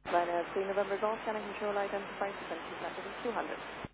Ryanair 3 November Golf, can I control identify 20 seconds 200.